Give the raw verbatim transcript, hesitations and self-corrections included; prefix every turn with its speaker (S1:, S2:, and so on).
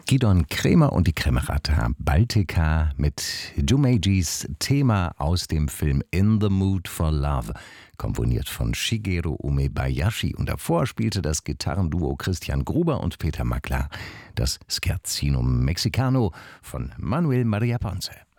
S1: Gidon Kremer und die Kremerata Baltica mit Jumeijis Thema aus dem Film In the Mood for Love, komponiert von Shigeru Umebayashi, und davor spielte das Gitarrenduo Christian Gruber und Peter Mackler das Scherzino Mexicano von Manuel Maria Ponce.